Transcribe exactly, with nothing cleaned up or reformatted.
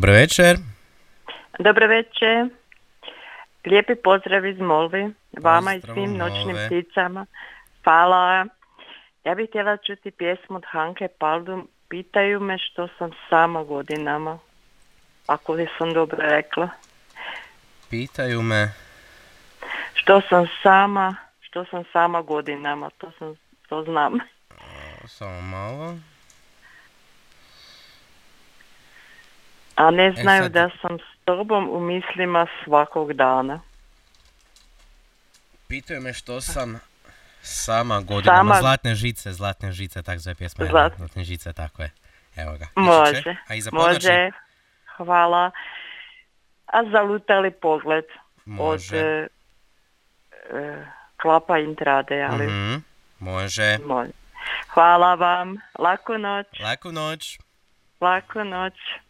Dobar večer. Dobar večer. Lijepi pozdrav iz Molvi, vama i Pozdrav svim u noćnim Molve. pticama. Hvala. Ja bih htjela čuti pjesmu od Hanke Paldum. Pitaju me što sam sama godinama. Ako li sam dobro rekla. Pitaju me... Što sam sama, što sam sama godinama. To sam, to znam. Samo malo. A ne znaju E sad... da sam s tobom u mislima svakog dana. Pitaju me što sam sama godinama. Sama... Zlatne žice, zlatne žice, tak zove pjesma. Zlat... Zlatne žice, tako je. Evo ga. Može, A i za ponoći? može. Hvala. A zalutali pogled. Može. Od e, e, Klapa Intrade, ali... Mm-hmm. Može. Može. Hvala vam. Laku noć. Laku noć. Laku noć.